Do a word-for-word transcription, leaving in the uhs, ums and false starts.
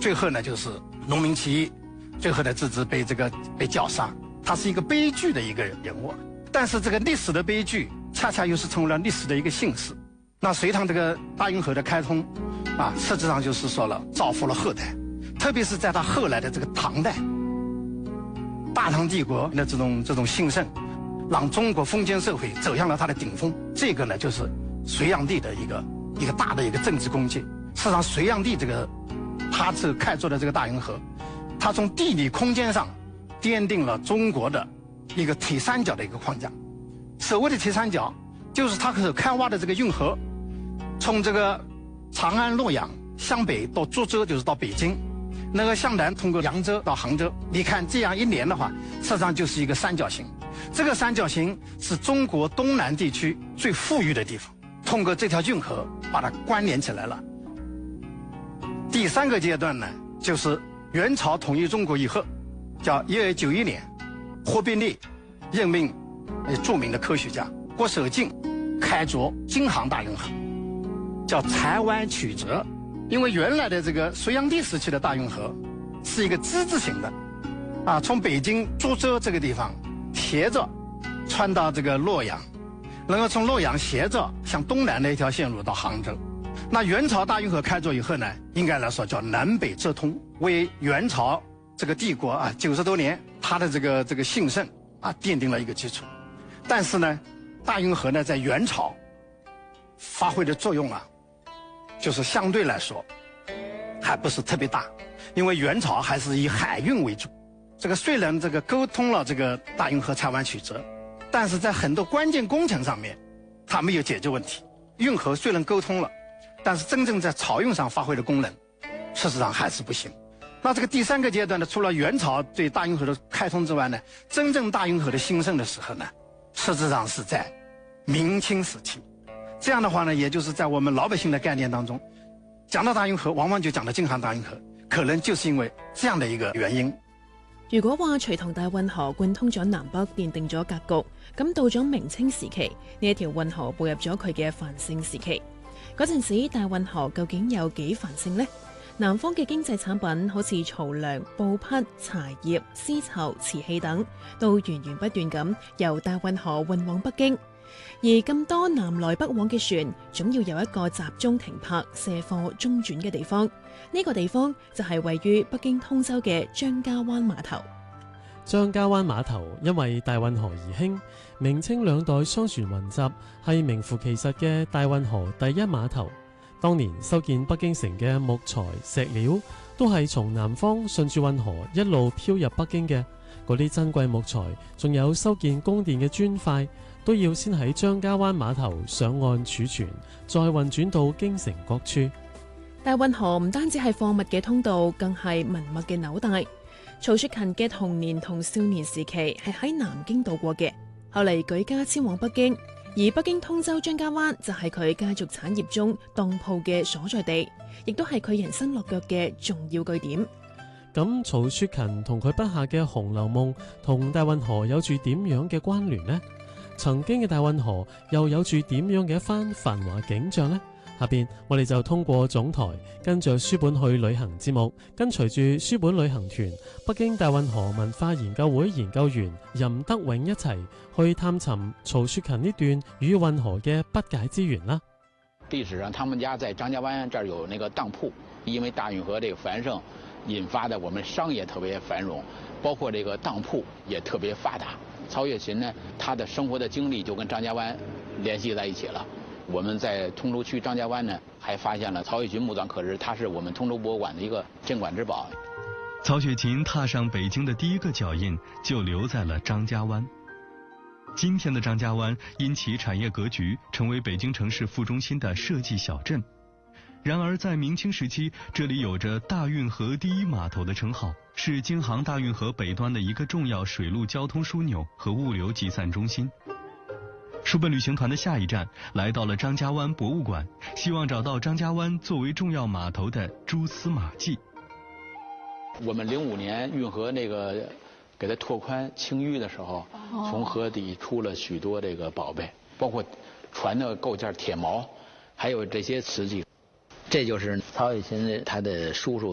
最后呢就是农民起义，最后的自治被这个被绞杀，他是一个悲剧的一个人物。但是这个历史的悲剧，恰恰又是成为了历史的一个幸事。那隋唐这个大运河的开通，啊，实质上就是说了造福了后代，特别是在他后来的这个唐代，大唐帝国的这种这种兴盛，让中国封建社会走向了它的顶峰。这个呢，就是隋炀帝的一个一个大的一个政治功绩。事实上，隋炀帝这个他这个开凿的这个大运河，他从地理空间上奠定了中国的一个铁三角的一个框架。所谓的铁三角，就是他所开挖的这个运河，从这个长安、洛阳向北到株洲，就是到北京，那个向南通过扬州到杭州。你看这样一连的话，实际上就是一个三角形。这个三角形是中国东南地区最富裕的地方，通过这条运河把它关联起来了。第三个阶段呢，就是元朝统一中国以后，叫一二九一年，忽必烈任命著名的科学家郭守敬开凿京杭大运河，叫裁弯曲折。因为原来的这个隋炀帝时期的大运河是一个之字形的，啊，从北京株洲这个地方斜着穿到这个洛阳，然后从洛阳斜着向东南的一条线路到杭州。那元朝大运河开凿以后呢，应该来说叫南北折通，为元朝这个帝国啊九十多年它的这个这个兴盛啊奠定了一个基础。但是呢，大运河呢在元朝发挥的作用啊，就是相对来说还不是特别大，因为元朝还是以海运为主。这个虽然这个沟通了这个大运河裁弯曲折，但是在很多关键工程上面，它没有解决问题。运河虽然沟通了，但是真正在漕运上发挥的功能，事实上还是不行。那这个第三个阶段呢，除了元朝对大运河的开通之外呢，真正大运河的兴盛的时候呢，实质上是在明清时期。这样的话呢，也就是在我们老百姓的概念当中，讲到大运河，往往就讲到京杭大运河，可能就是因为这样的一个原因。 如果話隋唐大運河貫通咗南北，奠定咗格局，咁到咗明清時期，呢一條運河步入咗佢嘅繁盛時期。嗰陣時，大運河究竟有幾繁盛呢？南方嘅經濟產品好似漕糧、布匹、茶葉、絲綢、瓷器等，都源源不斷咁由大運河運往北京。而咁多南來北往嘅船，總要有一個集中停泊、卸貨、中轉嘅地方。呢、這個地方就係位於北京通州嘅張家灣碼頭。 張家灣碼頭因為大運河而興，明清兩代商船雲集，係名副其實嘅大運河第一碼頭。當年修建北京城嘅木材、石料，都係從南方順住運河一路漂入北京嘅。嗰啲珍貴木材，仲有修建宮殿嘅磚塊，都要先喺張家灣碼頭上岸儲存，再運轉到京城各處。 大運河唔單止係貨物嘅通道，更係文物嘅紐帶。曹雪芹嘅童年同少年時期係喺南京度過嘅，後嚟舉家遷往北京，而北京通州張家灣就係佢家族產業中當鋪嘅所在地，亦都係佢人生落腳嘅重要據點。 咁曹雪芹同佢筆下嘅《紅樓夢》同大運河有住點樣嘅關聯呢？曾經嘅大運河又有住點樣嘅一番繁華景象呢？下邊我哋就通過總台跟着書本去旅行節目，跟隨住書本旅行團北京大運河文化研究會研究員任德永一齊去探尋曹雪芹呢段與運河嘅不解之緣啦。 歷史上他們家在張家灣這兒有那個當鋪，因為大運河這個繁盛引發的我們商業特別繁榮，包括這個當鋪也特別發達。曹雪芹呢，他的生活的經歷就跟張家灣聯繫在一起了。我們在通州區張家灣呢，還發現了曹雪芹墓葬，可是它是我們通州博物館的一個鎮館之寶。 曹雪芹踏上北京的第一個腳印就留在了張家灣。今天的張家灣因其產業格局，成為北京城市副中心的設計小鎮。然而在明清時期，這裡有着大運河第一碼頭的稱號，是京杭大運河北端的一個重要水陸交通樞紐和物流集散中心。書本旅行團的下一站來到了張家灣博物館，希望找到張家灣作為重要碼頭的蛛絲馬跡。 我們零五年運河那個給它拓寬清淤的時候，從河底出了許多這個寶貝，包括船的構件鐵錨，還有這些瓷器。這就是曹雪芹他的叔叔